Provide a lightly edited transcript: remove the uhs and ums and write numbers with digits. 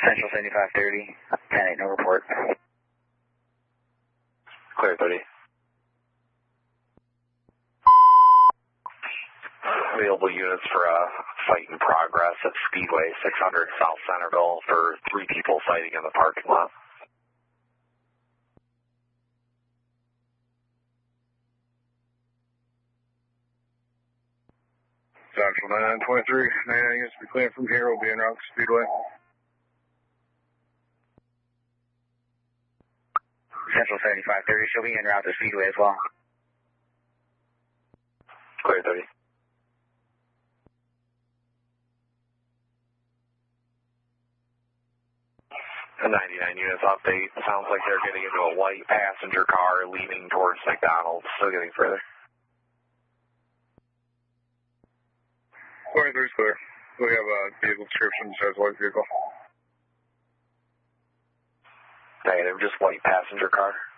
Central 7530, 10-8, no report. Clear 30. Available units for a fight in progress at Speedway 600 South Centerville for 3 people fighting in the parking lot. Central 9923, 99 units be cleared from here. We'll be en route to Speedway. Central 7530, she'll be en route to Speedway as well. Clear 30. The 99 units update. Sounds like they're getting into a white passenger car leaning towards McDonald's. Still getting further. 23's clear. We have a vehicle description that says white vehicle. Negative, just white passenger car.